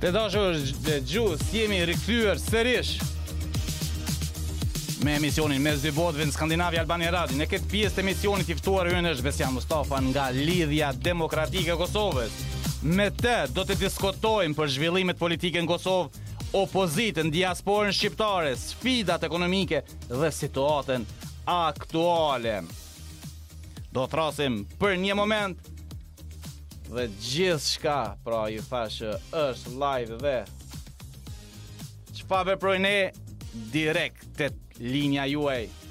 Të dashur dëgjues, jemi rikthyer sërish me emisionin Mes dy botëve në Skandinavia Albania Radio. Në këtë pjesë të emisionit i ftuar ynë është Besian Mustafa nga Lidhja Demokratike e Kosovës. Me të do të diskutojmë për zhvillimet politike në Kosovë, opozitën, diasporën shqiptare, sfidat ekonomike dhe situatën aktuale. Do të thrasim për një moment dhe gjithçka, pra ju thash është live dhe çfarë veprojnë direkt te linja juaj